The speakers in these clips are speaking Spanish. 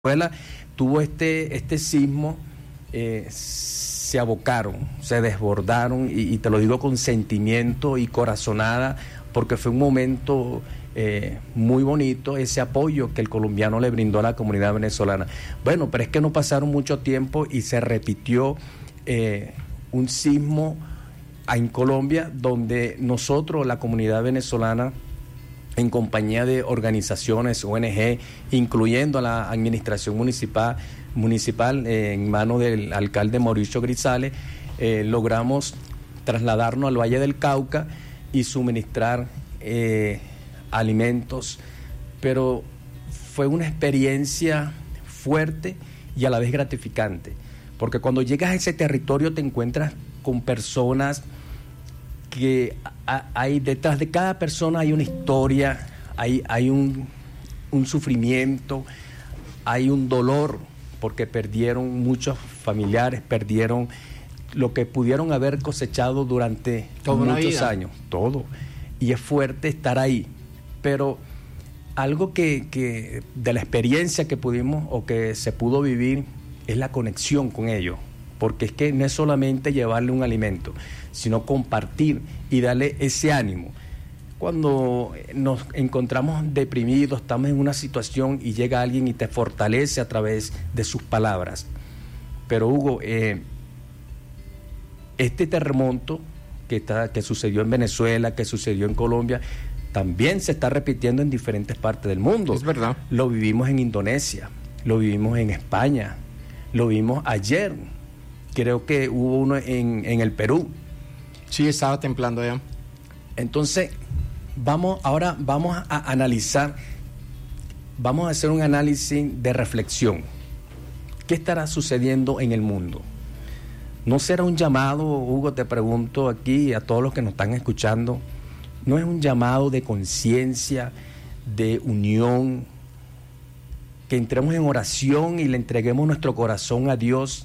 Venezuela tuvo este sismo, se abocaron, se desbordaron, y te lo digo con sentimiento y corazonada, porque fue un momento muy bonito, ese apoyo que el colombiano le brindó a la comunidad venezolana. Bueno, pero es que no pasaron mucho tiempo y se repitió un sismo en Colombia, donde nosotros, la comunidad venezolana, en compañía de organizaciones, ONG, incluyendo a la administración municipal en manos del alcalde Mauricio Grisales, logramos trasladarnos al Valle del Cauca y suministrar alimentos, pero fue una experiencia fuerte y a la vez gratificante, porque cuando llegas a ese territorio te encuentras con personas que hay detrás de cada persona, hay una historia, hay un sufrimiento, hay un dolor, porque perdieron muchos familiares, perdieron lo que pudieron haber cosechado durante muchos años, todo, y es fuerte estar ahí, pero algo que de la experiencia que pudimos o que se pudo vivir es la conexión con ellos, porque es que no es solamente llevarle un alimento, sino compartir y darle ese ánimo. Cuando nos encontramos deprimidos, estamos en una situación y llega alguien y te fortalece a través de sus palabras. Pero Hugo, este terremoto que sucedió en Venezuela, que sucedió en Colombia, también se está repitiendo en diferentes partes del mundo. Es verdad. Lo vivimos en Indonesia, lo vivimos en España, lo vimos ayer. Creo que hubo uno en el Perú. Sí, estaba temblando allá. Entonces, ahora vamos a analizar, vamos a hacer un análisis de reflexión. ¿Qué estará sucediendo en el mundo? ¿No será un llamado, Hugo, te pregunto aquí a todos los que nos están escuchando, no es un llamado de conciencia, de unión, que entremos en oración y le entreguemos nuestro corazón a Dios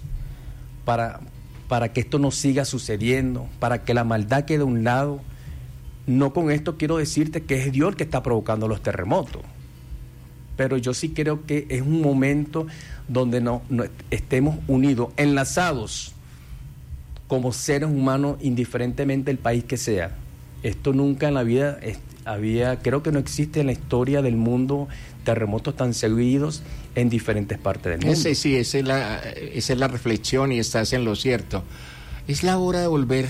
para que esto no siga sucediendo, para que la maldad quede a un lado? No con esto quiero decirte que es Dios el que está provocando los terremotos, pero yo sí creo que es un momento donde no estemos unidos, enlazados como seres humanos, indiferentemente del país que sea. Esto nunca en la vida creo que no existe en la historia del mundo terremotos tan seguidos en diferentes partes del mundo. Esa es la reflexión, y estás en lo cierto. Es la hora de volver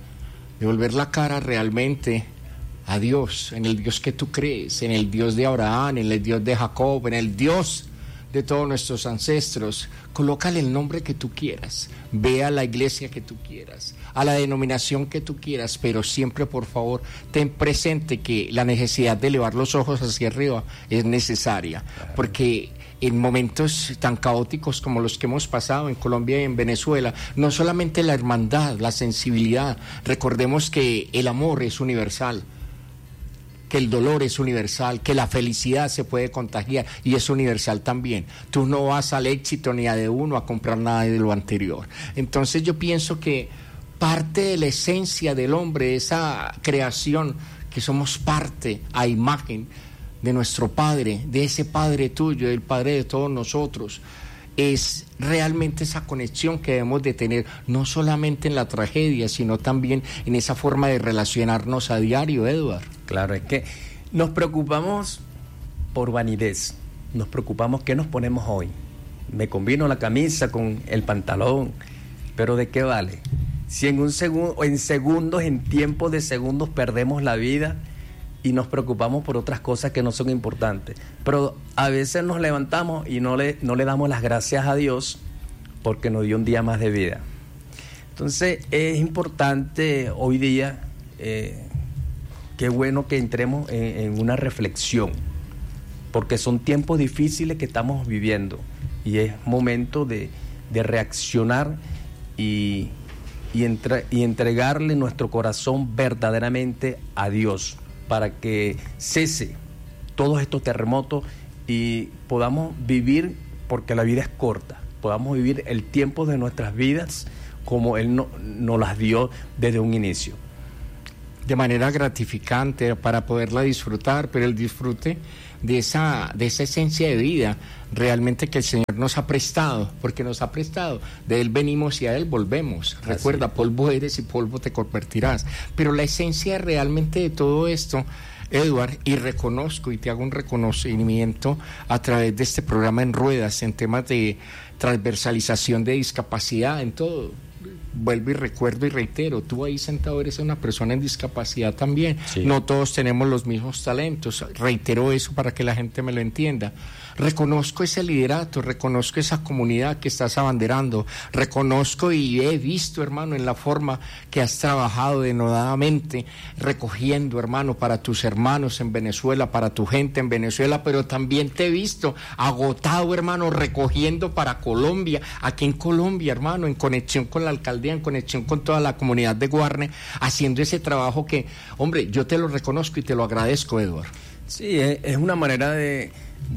la cara realmente a Dios, en el Dios que tú crees, en el Dios de Abraham, en el Dios de Jacob, en el Dios de todos nuestros ancestros. Colócale el nombre que tú quieras, ve a la iglesia que tú quieras, a la denominación que tú quieras, pero siempre, por favor, ten presente que la necesidad de elevar los ojos hacia arriba es necesaria, porque en momentos tan caóticos como los que hemos pasado en Colombia y en Venezuela, no solamente la hermandad, la sensibilidad, recordemos que el amor es universal, que el dolor es universal, que la felicidad se puede contagiar y es universal también. Tú no vas al éxito ni a de uno a comprar nada de lo anterior. Entonces yo pienso que parte de la esencia del hombre, esa creación, que somos parte a imagen de nuestro Padre, de ese Padre tuyo, del Padre de todos nosotros, es realmente esa conexión que debemos de tener, no solamente en la tragedia, sino también en esa forma de relacionarnos a diario, Edward. Claro, es que nos preocupamos por vanidez, nos preocupamos qué nos ponemos hoy. Me combino la camisa con el pantalón, pero ¿de qué vale? Si en tiempos de segundos perdemos la vida y nos preocupamos por otras cosas que no son importantes. Pero a veces nos levantamos y no le damos las gracias a Dios porque nos dio un día más de vida. Entonces es importante hoy día, qué bueno que entremos en una reflexión, porque son tiempos difíciles que estamos viviendo y es momento de reaccionar y entregarle nuestro corazón verdaderamente a Dios, para que cese todos estos terremotos y podamos vivir, porque la vida es corta, podamos vivir el tiempo de nuestras vidas como Él nos las dio desde un inicio. De manera gratificante para poderla disfrutar, pero el disfrute de esa esencia de vida realmente que el Señor nos ha prestado, porque nos ha prestado, de Él venimos y a Él volvemos. Recuerda, polvo eres y polvo te convertirás. Pero la esencia realmente de todo esto, Edward, y reconozco y te hago un reconocimiento a través de este programa En Ruedas, en temas de transversalización de discapacidad, en todo. Vuelvo y recuerdo y reitero, tú ahí sentado eres una persona en discapacidad también. Sí. No todos tenemos los mismos talentos. Reitero eso para que la gente me lo entienda. Reconozco ese liderato, reconozco esa comunidad que estás abanderando, reconozco y he visto, hermano, en la forma que has trabajado denodadamente, recogiendo, hermano, para tus hermanos en Venezuela, para tu gente en Venezuela, pero también te he visto agotado, hermano, recogiendo para Colombia, aquí en Colombia, hermano, en conexión con la alcaldía, en conexión con toda la comunidad de Guarne, haciendo ese trabajo que, hombre, yo te lo reconozco y te lo agradezco, Edward. Sí, es una manera de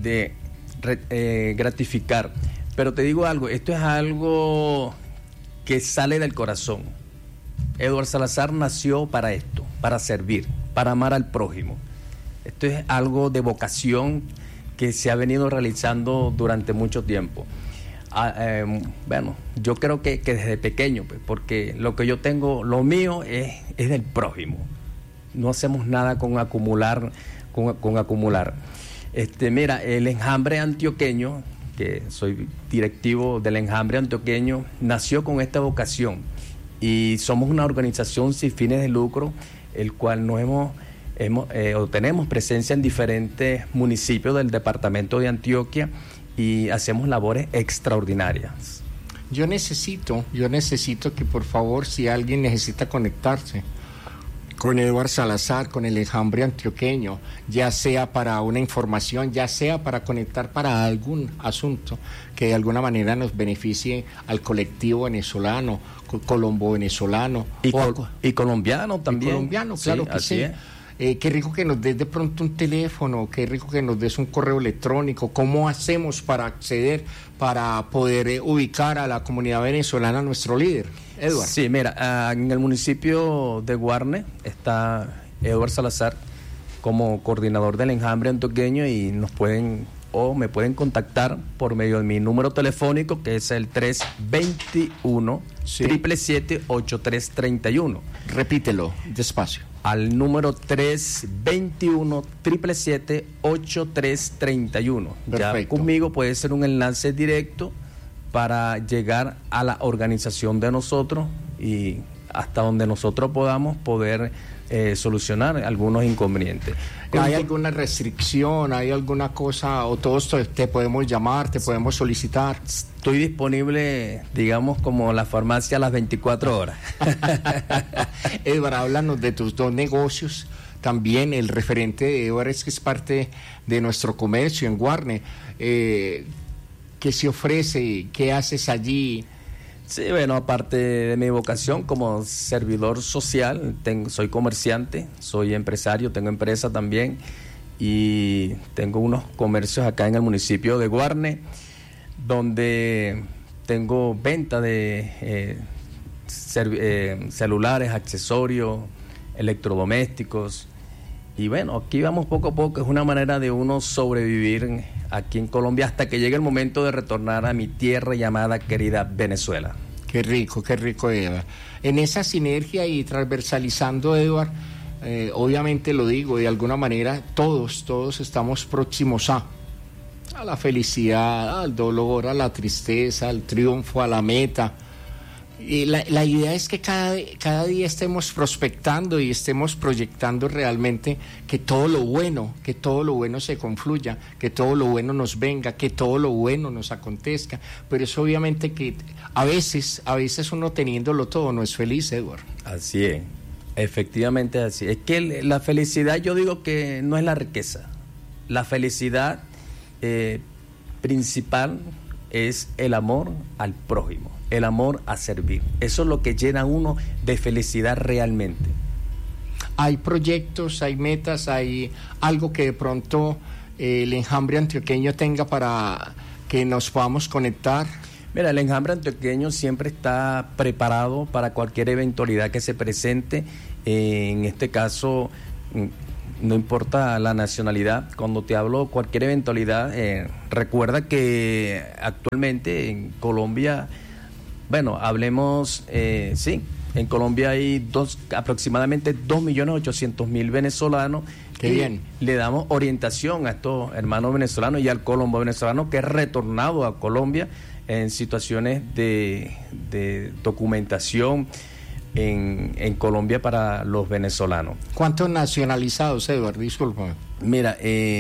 gratificar, pero te digo algo, esto es algo que sale del corazón. Edward Salazar nació para esto, para servir, para amar al prójimo. Esto es algo de vocación que se ha venido realizando durante mucho tiempo. Bueno, yo creo que desde pequeño, pues, porque lo que yo tengo, lo mío es del prójimo. No hacemos nada con acumular, con acumular. Mira, el Enjambre Antioqueño, que soy directivo del Enjambre Antioqueño, nació con esta vocación y somos una organización sin fines de lucro, el cual tenemos presencia en diferentes municipios del departamento de Antioquia y hacemos labores extraordinarias. Yo necesito que por favor, si alguien necesita conectarse con Edward Salazar, con el Enjambre Antioqueño, ya sea para una información, ya sea para conectar para algún asunto que de alguna manera nos beneficie al colectivo venezolano, colombo-venezolano. Y colombiano también. Y colombiano, claro, sí, que sí. Qué rico que nos des de pronto un teléfono, qué rico que nos des un correo electrónico. ¿Cómo hacemos para acceder, para poder ubicar a la comunidad venezolana, a nuestro líder, Edward? Sí, mira, en el municipio de Guarne está Edward Salazar como coordinador del Enjambre Antioqueño y me pueden contactar por medio de mi número telefónico, que es el 321-777-8331. Repítelo despacio. Al número 321-777-8331. Ya conmigo puede ser un enlace directo para llegar a la organización de nosotros y hasta donde nosotros podamos solucionar algunos inconvenientes. ¿Hay alguna restricción? ¿Hay alguna cosa? ¿O todos te podemos llamar, te podemos solicitar? Estoy disponible, digamos, como la farmacia a las 24 horas. Edward, háblanos de tus dos negocios. También el referente de Edward es que es parte de nuestro comercio en Guarne. ¿Qué se ofrece? ¿Qué haces allí? Sí, bueno, aparte de mi vocación como servidor social, soy comerciante, soy empresario, tengo empresa también y tengo unos comercios acá en el municipio de Guarne, donde tengo venta de celulares, accesorios, electrodomésticos. Y bueno, aquí vamos poco a poco, es una manera de uno sobrevivir aquí en Colombia hasta que llegue el momento de retornar a mi tierra llamada querida Venezuela. Qué rico, Edward. En esa sinergia y transversalizando, Edward, obviamente lo digo, de alguna manera todos estamos próximos a la felicidad, al dolor, a la tristeza, al triunfo, a la meta. Y la idea es que cada día estemos prospectando y estemos proyectando realmente que todo lo bueno se confluya, que todo lo bueno nos venga, que todo lo bueno nos acontezca. Pero es obviamente que a veces uno teniéndolo todo no es feliz, Edward. Así es, efectivamente así. Es que la felicidad, yo digo que no es la riqueza. La felicidad principal es el amor al prójimo, el amor a servir. Eso es lo que llena a uno de felicidad realmente. Hay proyectos, hay metas, hay algo que de pronto el Enjambre Antioqueño tenga para que nos podamos conectar. Mira, el Enjambre Antioqueño siempre está preparado para cualquier eventualidad que se presente. En este caso, no importa la nacionalidad. Cuando te hablo cualquier eventualidad, recuerda que actualmente en Colombia, bueno, hablemos, sí, en Colombia hay aproximadamente 2.800.000 venezolanos. Qué bien. Le damos orientación a estos hermanos venezolanos y al colombo venezolano que es retornado a Colombia en situaciones de documentación en Colombia para los venezolanos. ¿Cuántos nacionalizados, Eduardo? Disculpa. Mira,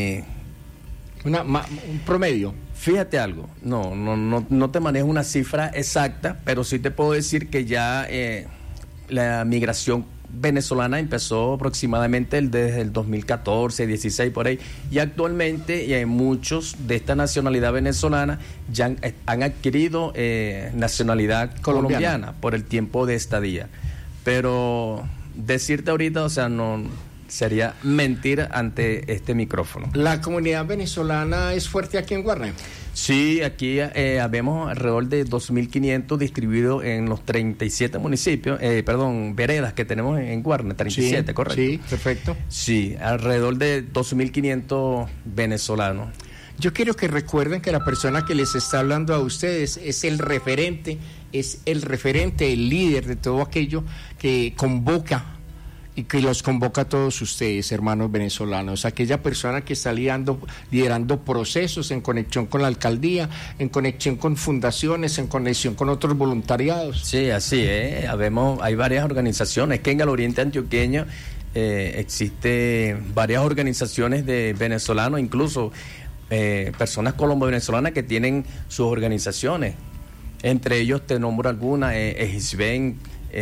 un promedio. Fíjate algo, no te manejo una cifra exacta, pero sí te puedo decir que ya la migración venezolana empezó aproximadamente desde el 2014, 16 por ahí, y actualmente muchos de esta nacionalidad venezolana ya han adquirido nacionalidad colombiana por el tiempo de estadía. Pero decirte ahorita, o sea, no sería mentir ante este micrófono. ¿La comunidad venezolana es fuerte aquí en Guarne? Sí, aquí habemos alrededor de 2.500 distribuidos en los 37 municipios, veredas que tenemos en Guarne, 37, sí, ¿correcto? Sí, perfecto. Sí, alrededor de 2.500 venezolanos. Yo quiero que recuerden que la persona que les está hablando a ustedes es el referente, el líder de todo aquello que convoca y que los convoca a todos ustedes, hermanos venezolanos, aquella persona que está liderando procesos en conexión con la alcaldía, en conexión con fundaciones, en conexión con otros voluntariados. Sí, así es, hay varias organizaciones, que en el Oriente Antioqueño existen varias organizaciones de venezolanos, incluso personas colombo-venezolanas que tienen sus organizaciones. Entre ellos te nombro algunas, Ejisben,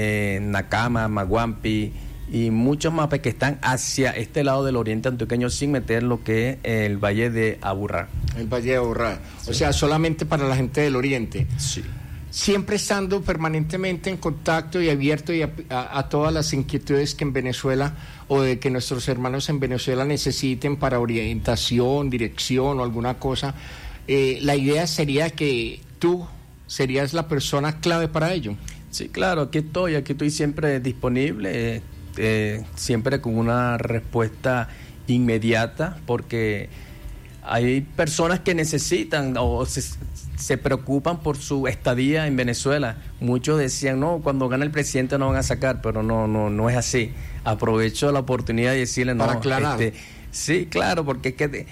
Nakama, Maguampi y muchos más que están hacia este lado del Oriente Antioqueño, sin meter lo que es el Valle de Aburrá. El Valle de Aburrá, sí. O sea, solamente para la gente del Oriente. Sí. Siempre estando permanentemente en contacto y abierto a todas las inquietudes que en Venezuela o de que nuestros hermanos en Venezuela necesiten para orientación, dirección o alguna cosa. La idea sería que tú serías la persona clave para ello. Sí, claro, aquí estoy siempre disponible, siempre con una respuesta inmediata, porque hay personas que necesitan o se preocupan por su estadía en Venezuela. Muchos decían, no, cuando gana el presidente no van a sacar, pero no es así. Aprovecho la oportunidad de decirle, no. Para aclarar. Sí, claro, porque es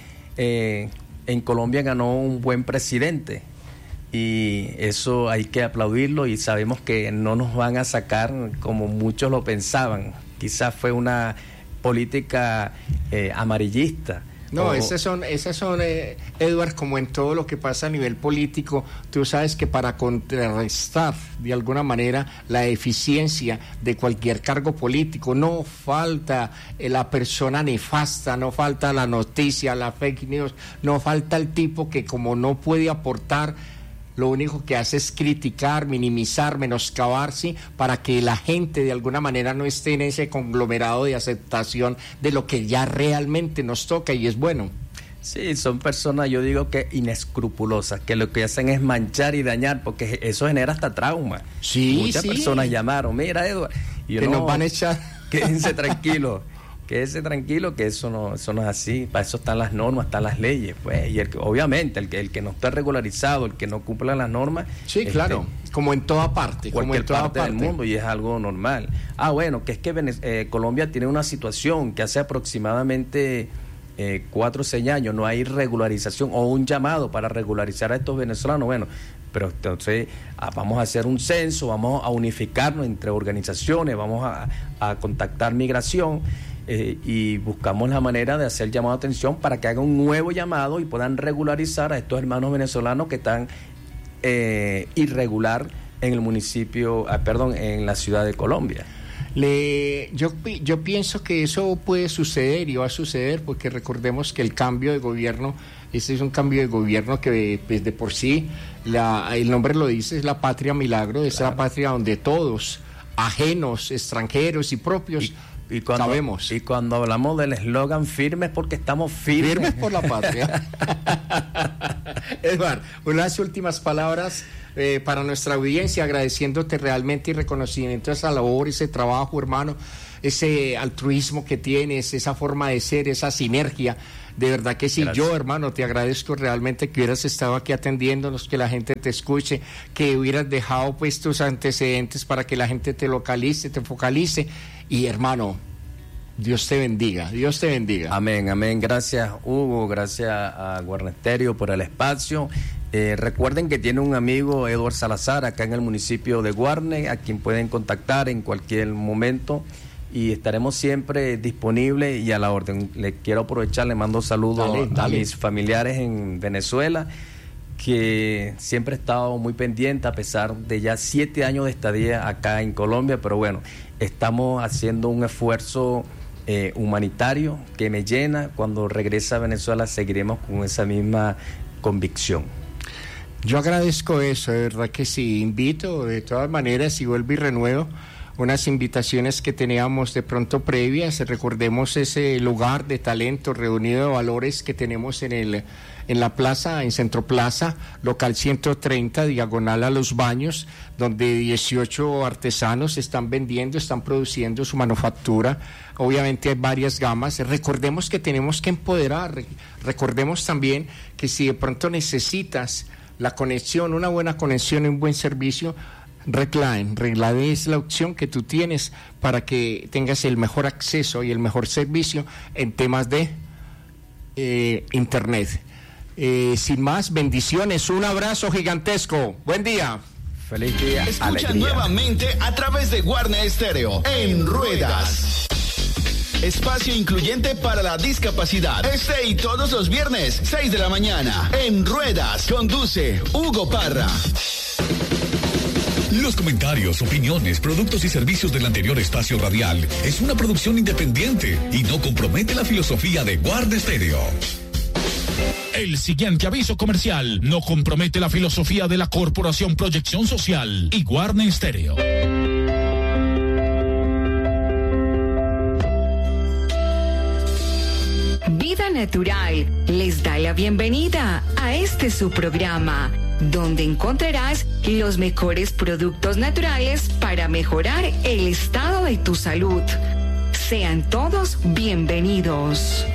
que en Colombia ganó un buen presidente y eso hay que aplaudirlo, y sabemos que no nos van a sacar como muchos lo pensaban. Quizás fue una política amarillista. No, esas son Edward, como en todo lo que pasa a nivel político, tú sabes que para contrarrestar de alguna manera la eficiencia de cualquier cargo político, no falta la persona nefasta, no falta la noticia, la fake news, no falta el tipo que como no puede aportar, lo único que hace es criticar, minimizar, menoscabar, ¿sí? Para que la gente de alguna manera no esté en ese conglomerado de aceptación de lo que ya realmente nos toca y es bueno. Sí, son personas, yo digo que inescrupulosas, que lo que hacen es manchar y dañar, porque eso genera hasta trauma. Sí, muchas personas llamaron, mira, Eduardo, y yo, que nos van a echar. Quédense tranquilos. Quédese tranquilo que eso no es así. Para eso están las normas, están las leyes, pues. Y obviamente el que no está regularizado, el que no cumpla las normas. Sí, claro, como en toda parte, cualquier parte del mundo, y es algo normal. Bueno, que es que Colombia tiene una situación que hace aproximadamente 4 o 6 años no hay regularización o un llamado para regularizar a estos venezolanos. Bueno, pero entonces vamos a hacer un censo, vamos a unificarnos entre organizaciones, vamos a contactar migración. Y buscamos la manera de hacer llamado de atención para que hagan un nuevo llamado y puedan regularizar a estos hermanos venezolanos que están irregular en el municipio, en la ciudad de Colombia. Yo pienso que eso puede suceder y va a suceder, porque recordemos que el cambio de gobierno, este es un cambio de gobierno que pues, de por sí, el nombre lo dice, es la patria milagro, es la patria donde todos, ajenos, extranjeros y propios, y cuando hablamos del eslogan firmes, porque estamos firmes por la patria. Eduardo, unas últimas palabras para nuestra audiencia, agradeciéndote realmente y reconocimiento a esa labor, ese trabajo, hermano, ese altruismo que tienes, esa forma de ser, esa sinergia. De verdad que sí. Gracias. Yo, hermano, te agradezco realmente que hubieras estado aquí atendiéndonos, que la gente te escuche, que hubieras dejado pues tus antecedentes para que la gente te localice, te focalice. Y, hermano, Dios te bendiga, Dios te bendiga. Amén, amén. Gracias, Hugo, gracias a Guarne Estéreo por el espacio. Recuerden que tiene un amigo, Edward Salazar, acá en el municipio de Guarne, a quien pueden contactar en cualquier momento. Y estaremos siempre disponibles y a la orden. Le quiero aprovechar, le mando saludos a mis familiares en Venezuela, que siempre he estado muy pendiente a pesar de ya 7 años de estadía acá en Colombia, pero bueno, estamos haciendo un esfuerzo humanitario que me llena. Cuando regrese a Venezuela seguiremos con esa misma convicción. Yo agradezco eso, de verdad que sí. Invito de todas maneras y vuelvo y renuevo unas invitaciones que teníamos de pronto previas. Recordemos ese lugar de talento reunido de valores que tenemos en la plaza, en Centro Plaza, local 130, diagonal a Los Baños, donde 18 artesanos están vendiendo, están produciendo su manufactura. Obviamente hay varias gamas. Recordemos que tenemos que empoderar. Recordemos también que si de pronto necesitas la conexión, una buena conexión y un buen servicio, Redline es la opción que tú tienes para que tengas el mejor acceso y el mejor servicio en temas de internet. Sin más, bendiciones, un abrazo gigantesco, buen día. Feliz día. Escucha alegría. Nuevamente a través de Guarne Estéreo en Ruedas. Espacio incluyente para la discapacidad. Este y todos los viernes, 6 de la mañana. En Ruedas, conduce Hugo Parra. Los comentarios, opiniones, productos y servicios del anterior espacio radial es una producción independiente y no compromete la filosofía de Guarne Estéreo. El siguiente aviso comercial no compromete la filosofía de la Corporación Proyección Social y Guarne Estéreo. Vida Natural les da la bienvenida a este su programa, donde encontrarás los mejores productos naturales para mejorar el estado de tu salud. Sean todos bienvenidos.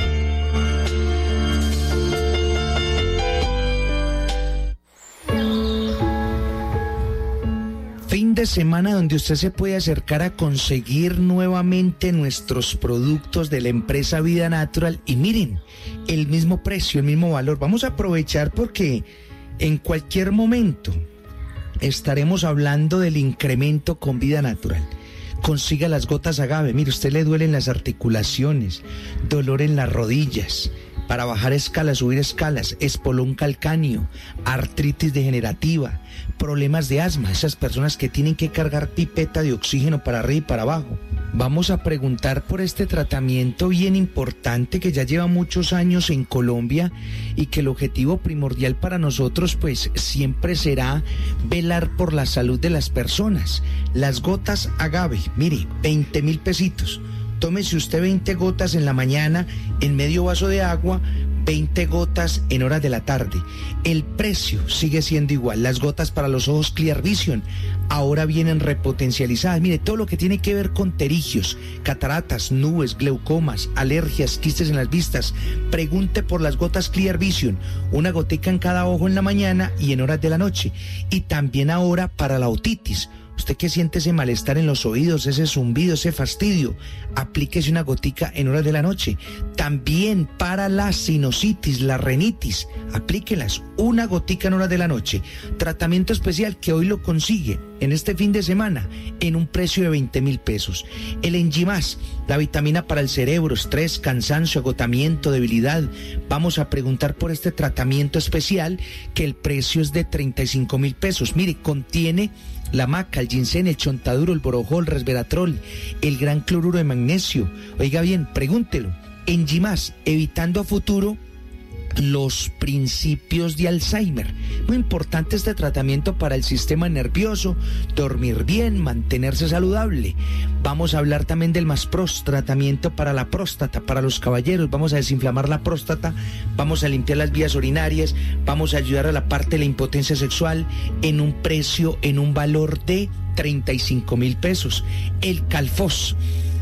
Fin de semana donde usted se puede acercar a conseguir nuevamente nuestros productos de la empresa Vida Natural y miren, el mismo precio, el mismo valor. Vamos a aprovechar porque en cualquier momento estaremos hablando del incremento con Vida Natural. Consiga las gotas agave. Mire, usted le duelen las articulaciones, dolor en las rodillas, para bajar escalas, subir escalas, espolón calcáneo, artritis degenerativa, problemas de asma, esas personas que tienen que cargar pipeta de oxígeno para arriba y para abajo. Vamos a preguntar por este tratamiento bien importante que ya lleva muchos años en Colombia y que el objetivo primordial para nosotros pues siempre será velar por la salud de las personas. Las gotas agave, mire, 20,000 pesitos. Tómese usted 20 gotas en la mañana en medio vaso de agua, 20 gotas en horas de la tarde. El precio sigue siendo igual. Las gotas para los ojos Clear Vision ahora vienen repotencializadas. Mire, todo lo que tiene que ver con pterigios, cataratas, nubes, glaucomas, alergias, quistes en las vistas. Pregunte por las gotas Clear Vision. Una gotica en cada ojo en la mañana y en horas de la noche. Y también ahora para la otitis. Usted que siente ese malestar en los oídos, ese zumbido, ese fastidio, aplíquese una gotica en horas de la noche. También para la sinusitis, la rinitis, aplíquelas una gotica en horas de la noche. Tratamiento especial que hoy lo consigue en este fin de semana en un precio de 20,000 pesos. El Enzimas, la vitamina para el cerebro, estrés, cansancio, agotamiento, debilidad. Vamos a preguntar por este tratamiento especial que el precio es de 35,000 pesos. Mire, contiene la maca, el ginseng, el chontaduro, el borojol, el resveratrol, el gran cloruro de magnesio. Oiga bien, pregúntelo. Enzimas, evitando a futuro los principios de Alzheimer. Muy importante este tratamiento para el sistema nervioso, dormir bien, mantenerse saludable. Vamos a hablar también del Maspros, tratamiento para la próstata, para los caballeros. Vamos a desinflamar la próstata, vamos a limpiar las vías urinarias, vamos a ayudar a la parte de la impotencia sexual en un precio, en un valor de 35,000 pesos. El Calfos,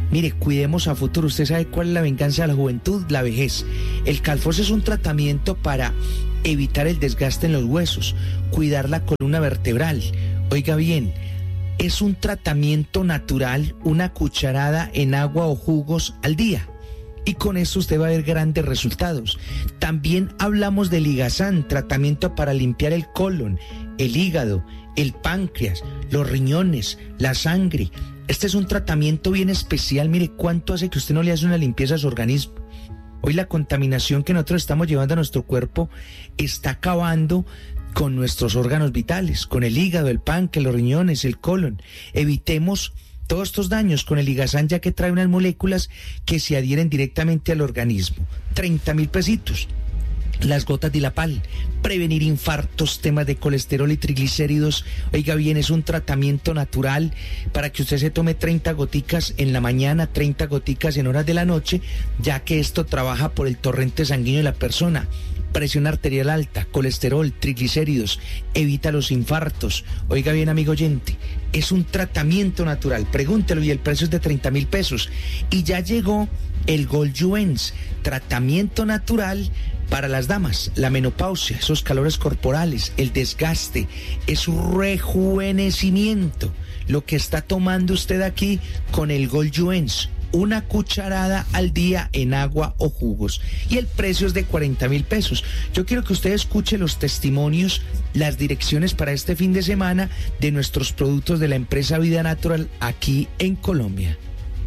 Mire, cuidemos a futuro. Usted sabe cuál es la venganza de la juventud, la vejez. El Calfos es un tratamiento para evitar el desgaste en los huesos, cuidar la columna vertebral. Oiga bien, es un tratamiento natural, una cucharada en agua o jugos al día. Y con eso usted va a ver grandes resultados. También hablamos del Ligazán, tratamiento para limpiar el colon, el hígado, el páncreas, los riñones, la sangre. Este es un tratamiento bien especial. Mire cuánto hace que usted no le hace una limpieza a su organismo. Hoy la contaminación que nosotros estamos llevando a nuestro cuerpo está acabando con nuestros órganos vitales, con el hígado, el páncreas, los riñones, el colon. Evitemos todos estos daños con el Ligazán, ya que trae unas moléculas que se adhieren directamente al organismo. 30.000 pesitos. Las gotas de Dilapal, prevenir infartos, temas de colesterol y triglicéridos. Oiga bien, es un tratamiento natural para que usted se tome 30 goticas en la mañana, 30 goticas en horas de la noche, ya que esto trabaja por el torrente sanguíneo de la persona. Presión arterial alta, colesterol, triglicéridos, evita los infartos. Oiga bien, amigo oyente, es un tratamiento natural. Pregúntelo y el precio es de 30.000 pesos. Y ya llegó el Goldjuens, tratamiento natural para las damas, la menopausia, esos calores corporales, el desgaste, es un rejuvenecimiento. Lo que está tomando usted aquí con el Goldjuens, una cucharada al día en agua o jugos. Y el precio es de 40.000 pesos. Yo quiero que usted escuche los testimonios, las direcciones para este fin de semana de nuestros productos de la empresa Vida Natural aquí en Colombia.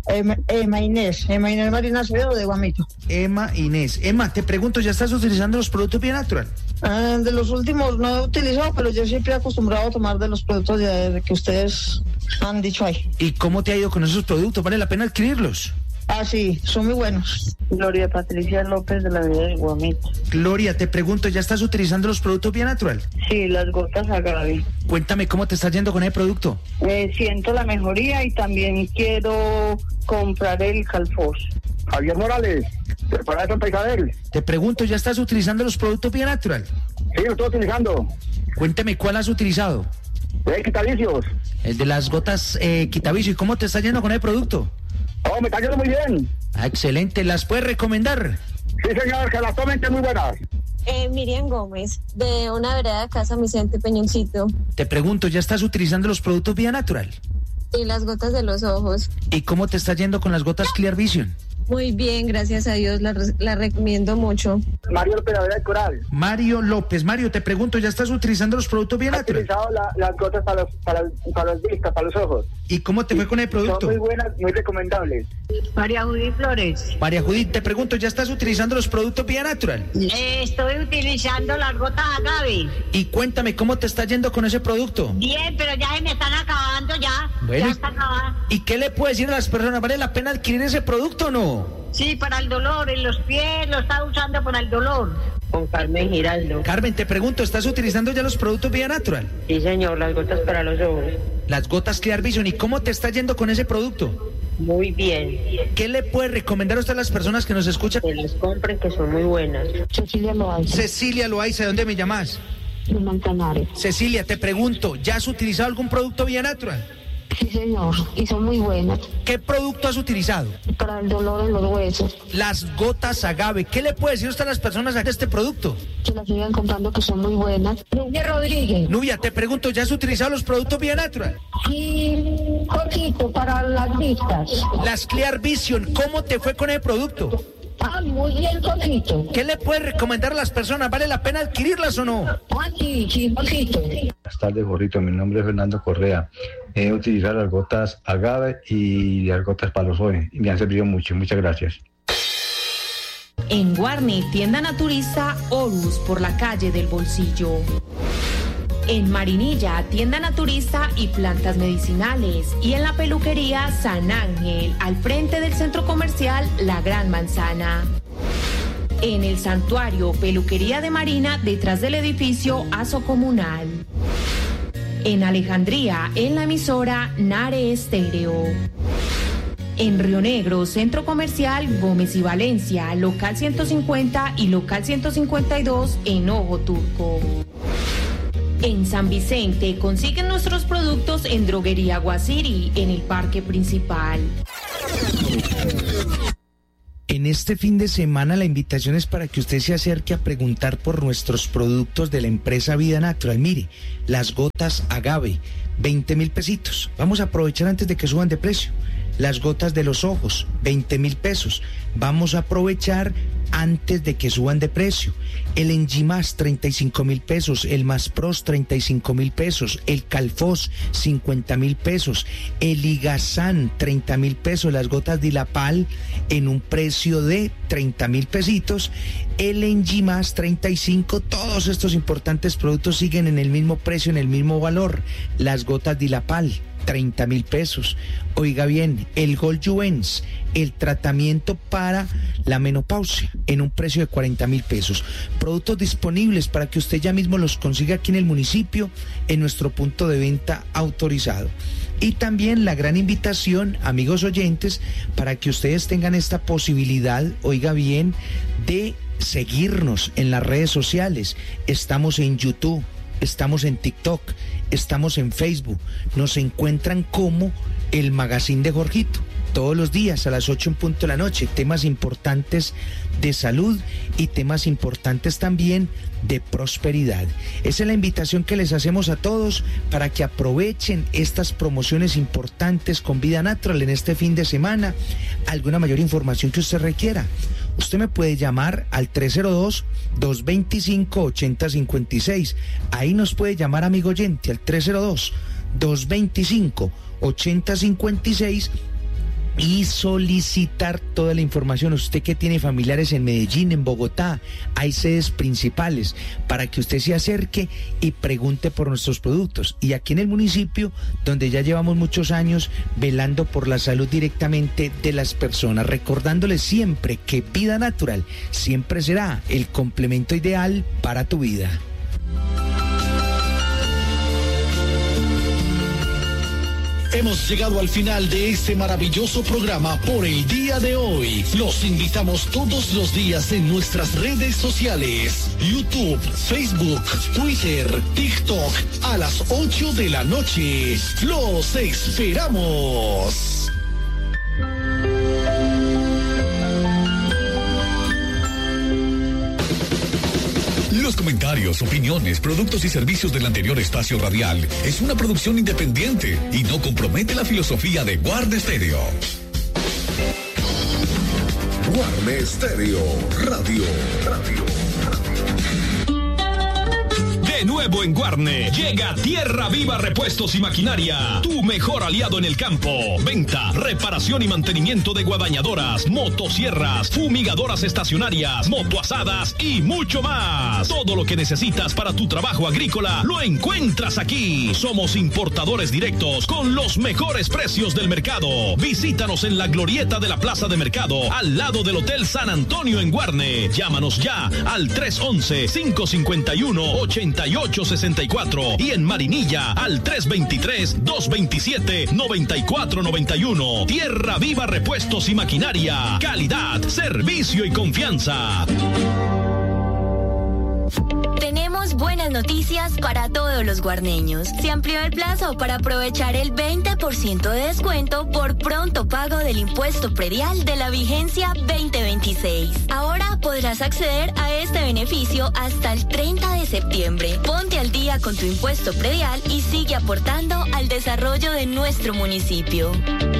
Emma Inés Marina Acevedo de Guamito. Emma Inés. Emma, te pregunto, ¿ya estás utilizando los productos Vida Natural? De los últimos no he utilizado, pero yo siempre he acostumbrado a tomar de los productos que ustedes han dicho ahí. ¿Y cómo te ha ido con esos productos? ¿Vale la pena adquirirlos? Ah, sí, son muy buenos. Gloria Patricia López de la Vida de Guamito. Gloria, te pregunto, ¿ya estás utilizando los productos Vida Natural? Sí, las gotas Agave. Cuéntame cómo te está yendo con ese producto. Siento la mejoría y también quiero comprar el Calfos. Javier Morales, para Santa Isabel. Te pregunto, ¿ya estás utilizando los productos Vida Natural? Sí, lo estoy utilizando. Cuéntame, ¿cuál has utilizado? Quitavicios. El de las gotas Quitavicio. ¿Y cómo te está yendo con el producto? Oh, me está yendo muy bien. Ah, excelente. ¿Las puedes recomendar? Sí, señor, que las tomen, que es muy buenas. Miriam Gómez, de una vereda de Casa Vicente Peñoncito. Te pregunto, ¿ya estás utilizando los productos Vida Natural? Y las gotas de los ojos. ¿Y cómo te está yendo con las gotas Clear Vision? Muy bien, gracias a Dios, la recomiendo mucho. Mario López, la Vera Coral. Mario López. Mario, te pregunto, ¿ya estás utilizando los productos Vida Natural? He utilizado las gotas para las vistas, para los ojos. ¿Y cómo te fue con el producto? Son muy buenas, muy recomendables. María Judith Flores. María Judith, te pregunto, ¿ya estás utilizando los productos Vida Natural? Estoy utilizando las gotas Agave. Y cuéntame, ¿cómo te está yendo con ese producto? Bien, pero ya se me están acabando ya. Bueno, ya está acabado. ¿Y qué le puedes decir a las personas? ¿Vale la pena adquirir ese producto o no? Sí, para el dolor, en los pies, lo está usando para el dolor. Con Carmen Giraldo. Carmen, te pregunto, ¿estás utilizando ya los productos Vida Natural? Sí, señor, las gotas para los ojos. Las gotas Clear Vision. ¿Y cómo te está yendo con ese producto? Muy bien. ¿Qué le puede recomendar usted a las personas que nos escuchan? Que las compren, que son muy buenas. Cecilia Loaiza. Cecilia Loaiza, ¿de dónde me llamas? De Manzanares. Cecilia, te pregunto, ¿ya has utilizado algún producto Vida Natural? Sí, señor, y son muy buenas. ¿Qué producto has utilizado? Para el dolor en los huesos. Las gotas Agave. ¿Qué le puede decir usted a las personas de este producto? Que las sigan comprando, que son muy buenas. Nubia Rodríguez. Nubia, te pregunto, ¿ya has utilizado los productos Vida Natural? Sí, poquito para las vistas. Las Clear Vision, ¿cómo te fue con el producto? Ah, muy bien, poquito. ¿Qué le puedes recomendar a las personas? ¿Vale la pena adquirirlas o no? Ah, sí, poquito. Buenas tardes, Jorrito. Mi nombre es Fernando Correa. He utilizado las gotas Agave y las gotas Palozoe y me han servido mucho. Muchas gracias. En Guarne, tienda naturista Horus por la calle del Bolsillo. En Marinilla, tienda naturista y plantas medicinales. Y en la peluquería San Ángel, al frente del centro comercial La Gran Manzana. En el santuario Peluquería de Marina, detrás del edificio Aso Comunal. En Alejandría, en la emisora Nare Estéreo. En Río Negro, centro comercial Gómez y Valencia, local 150 y local 152 en Ojo Turco. En San Vicente consiguen nuestros productos en Droguería Guasiri, en el parque principal. En este fin de semana la invitación es para que usted se acerque a preguntar por nuestros productos de la empresa Vida Natural. Mire, las gotas agave, 20.000 pesitos. Vamos a aprovechar antes de que suban de precio. Las gotas de los ojos, 20.000 pesos. Vamos a aprovechar antes de que suban de precio. El Enzimas, 35.000 pesos. El Maspros, 35.000 pesos. El Calfos, 50.000 pesos. El Ligazán, 30.000 pesos. Las gotas de Dilapal en un precio de 30.000 pesitos. El Enzimas, 35. Todos estos importantes productos siguen en el mismo precio, en el mismo valor. Las gotas de Dilapal, 30.000 pesos. Oiga bien, el Goljuvens, el tratamiento para la menopausia, en un precio de 40.000 pesos. Productos disponibles para que usted ya mismo los consiga aquí en el municipio, en nuestro punto de venta autorizado. Y también la gran invitación, amigos oyentes, para que ustedes tengan esta posibilidad, oiga bien, de seguirnos en las redes sociales. Estamos en YouTube, estamos en TikTok, estamos en Facebook. Nos encuentran como el Magazine de Jorgito. Todos los días a las 8 en punto de la noche, temas importantes de salud y temas importantes también de prosperidad. Esa es la invitación que les hacemos a todos para que aprovechen estas promociones importantes con Vida Natural en este fin de semana. Alguna mayor información que usted requiera, usted me puede llamar al 302-225-8056. Ahí nos puede llamar, amigo oyente, al 302-225-8056 y solicitar toda la información. Usted que tiene familiares en Medellín, en Bogotá, hay sedes principales para que usted se acerque y pregunte por nuestros productos. Y aquí en el municipio, donde ya llevamos muchos años velando por la salud directamente de las personas, recordándoles siempre que Vida Natural siempre será el complemento ideal para tu vida. Hemos llegado al final de este maravilloso programa por el día de hoy. Los invitamos todos los días en nuestras redes sociales: YouTube, Facebook, Twitter, TikTok, a las 8 de la noche. ¡Los esperamos! Los comentarios, opiniones, productos y servicios del anterior espacio radial es una producción independiente y no compromete la filosofía de Guarne Stereo. Guarne Stereo Radio. De nuevo en Guarne, llega Tierra Viva Repuestos y Maquinaria, tu mejor aliado en el campo. Venta, reparación y mantenimiento de guadañadoras, motosierras, fumigadoras estacionarias, motoasadas y mucho más. Todo lo que necesitas para tu trabajo agrícola lo encuentras aquí. Somos importadores directos con los mejores precios del mercado. Visítanos en la glorieta de la Plaza de Mercado, al lado del Hotel San Antonio en Guarne. Llámanos ya al 311-551-8864 y en Marinilla al 323-227-9491. Tierra Viva Repuestos y Maquinaria. Calidad, servicio y confianza. Tenemos buenas noticias para todos los guarneños. Se amplió el plazo para aprovechar el 20% de descuento por pronto pago del impuesto predial de la vigencia 2026. Ahora podrás acceder a este beneficio hasta el 30 de septiembre. Ponte al día con tu impuesto predial y sigue aportando al desarrollo de nuestro municipio.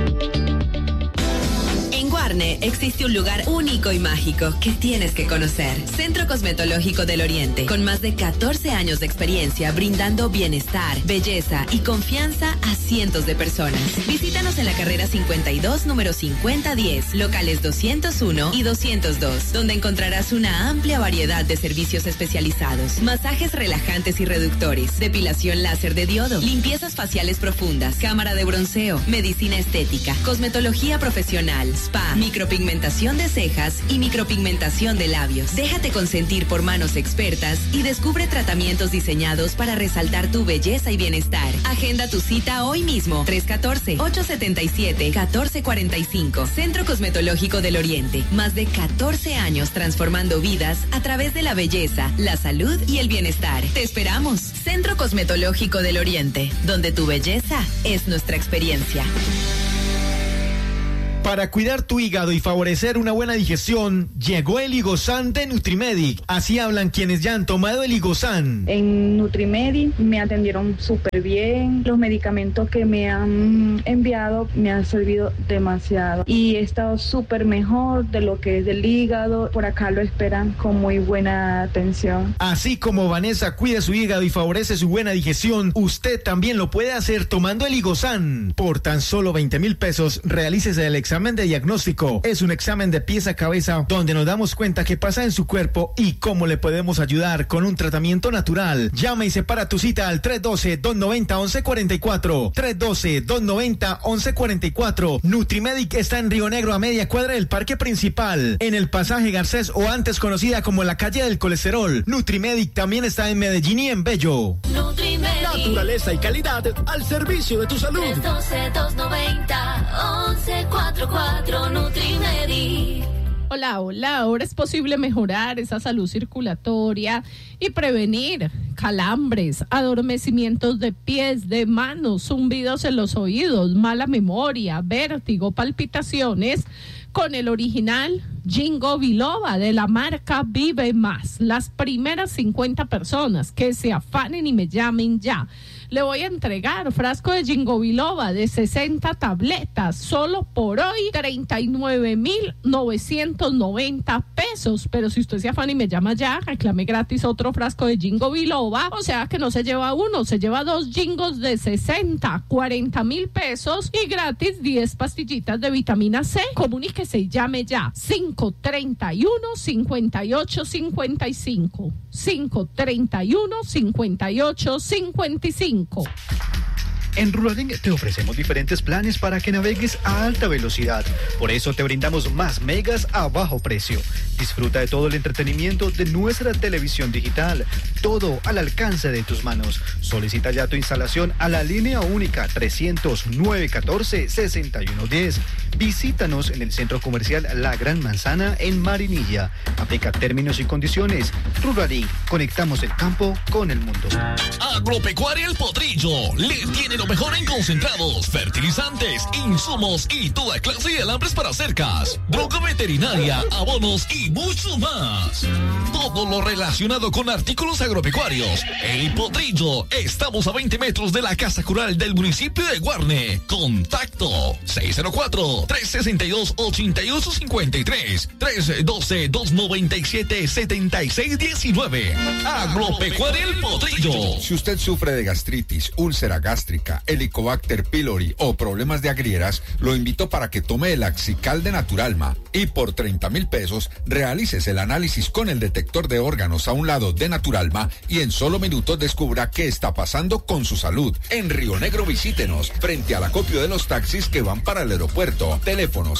En Guarne existe un lugar único y mágico que tienes que conocer. Centro Cosmetológico del Oriente, con más de 14 años de experiencia brindando bienestar, belleza y confianza a cientos de personas. Visítanos en la carrera 52, número 5010, locales 201 y 202, donde encontrarás una amplia variedad de servicios especializados, masajes relajantes y reductores, depilación láser de diodo, limpiezas faciales profundas, cámara de bronceo, medicina estética, cosmetología profesional, spa, micropigmentación de cejas y micropigmentación de labios. Déjate consentir por manos expertas y descubre tratamientos diseñados para resaltar tu belleza y bienestar. Agenda tu cita hoy mismo. 314-877-1445. Centro Cosmetológico del Oriente. Más de 14 años transformando vidas a través de la belleza, la salud y el bienestar. Te esperamos. Centro Cosmetológico del Oriente, donde tu belleza es nuestra experiencia. Para cuidar tu hígado y favorecer una buena digestión, llegó el Higosan de Nutrimedic. Así hablan quienes ya han tomado el Higosan. En Nutrimedic me atendieron súper bien. Los medicamentos que me han enviado me han servido demasiado. Y he estado súper mejor de lo que es del hígado. Por acá lo esperan con muy buena atención. Así como Vanessa cuida su hígado y favorece su buena digestión, usted también lo puede hacer tomando el Higosan. Por tan solo 20,000 pesos, realícese el examen de diagnóstico. Es un examen de pies a cabeza donde nos damos cuenta qué pasa en su cuerpo y cómo le podemos ayudar con un tratamiento natural. Llama y separa tu cita al 312-290-1144. 312-290-1144. Nutrimedic está en Río Negro, a media cuadra del Parque Principal, en el pasaje Garcés, o antes conocida como la calle del colesterol. Nutrimedic también está en Medellín y en Bello. Nutrimedic. Naturaleza y calidad al servicio de tu salud. 312-290-1144 Nutrimedic. Hola, ahora es posible mejorar esa salud circulatoria y prevenir calambres, adormecimientos de pies, de manos, zumbidos en los oídos, mala memoria, vértigo, palpitaciones, con el original Ginkgo biloba de la marca Vive Más. Las primeras 50 personas que se afanen y me llamen ya, le voy a entregar frasco de Ginkgo biloba de 60 tabletas, solo por hoy 39,990 pesos. Pero si usted se afana y me llama ya, reclame gratis otro frasco de Ginkgo biloba, o sea que no se lleva uno, se lleva 2 Gingos de 60, 40,000 pesos y gratis 10 pastillitas de vitamina C. Comuníquese y llame ya. 531-5855. 531-5855. En Ruralink te ofrecemos diferentes planes para que navegues a alta velocidad. Por eso te brindamos más megas a bajo precio. Disfruta de todo el entretenimiento de nuestra televisión digital. Todo al alcance de tus manos. Solicita ya tu instalación a la línea única 300-914-6110. Visítanos en el Centro Comercial La Gran Manzana en Marinilla. Aplica términos y condiciones. Ruralink, conectamos el campo con el mundo. Agropecuaria El Potrillo le tiene lo mejor en concentrados, fertilizantes, insumos y toda clase de alambres para cercas, droga veterinaria, abonos y mucho más. Todo lo relacionado con artículos agropecuarios. El Potrillo. Estamos a 20 metros de la Casa Cural del municipio de Guarne. Contacto 604-362-8853, 312-297-7619. Agropecuaria El Potrillo. Si usted sufre de gastritis, úlcera gástrica, Helicobacter pylori o problemas de agrieras, lo invito para que tome el Axical de Naturalma y por 30,000 pesos realices el análisis con el detector de órganos a un lado de Naturalma y en solo minutos descubra qué está pasando con su salud. En Río Negro visítenos frente al acopio de los taxis que van para el aeropuerto. Teléfono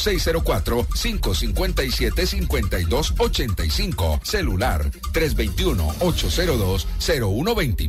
604-557-5285. Celular 321-802-0129.